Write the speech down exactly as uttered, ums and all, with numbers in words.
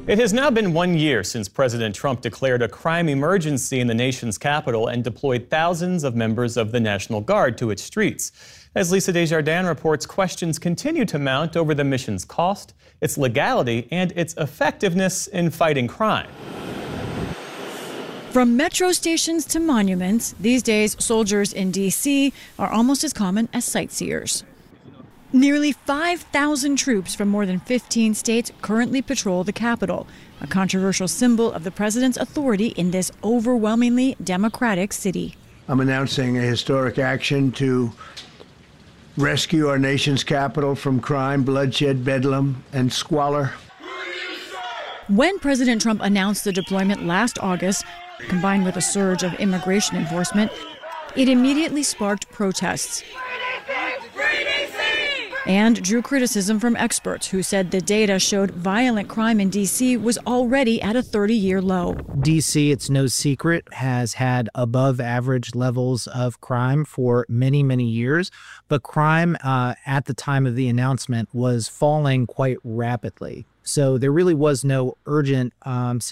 It has now been one year since President Trump declared a crime emergency in the nation's capital and deployed thousands of members of the National Guard to its streets. As Lisa Desjardins reports, questions continue to mount over the mission's cost, its legality, and its effectiveness in fighting crime. From metro stations to monuments, these days soldiers in D C are almost as common as sightseers. Nearly five thousand troops from more than fifteen states currently patrol the Capitol, a controversial symbol of the president's authority in this overwhelmingly democratic city. I'm announcing a historic action to rescue our nation's capital from crime, bloodshed, bedlam, and squalor. When President Trump announced the deployment last August, combined with a surge of immigration enforcement, it immediately sparked protests and drew criticism from experts who said the data showed violent crime in D C was already at a thirty-year low. D C, it's no secret, has had above average levels of crime for many, many years, but crime uh, at the time of the announcement was falling quite rapidly. So there really was no urgent um,